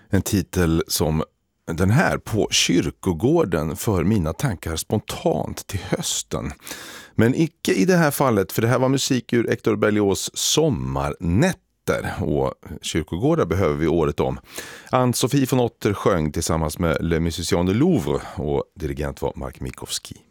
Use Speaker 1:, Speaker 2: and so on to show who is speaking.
Speaker 1: En titel som den här på kyrkogården för mina tankar spontant till hösten. Men icke i det här fallet, för det här var musik ur Hector Berlioz Sommarnätter, och kyrkogårdar behöver vi året om. Ann-Sofie von Otter sjöng tillsammans med Le Musiciens de Louvre och dirigent var Mark Minkowski.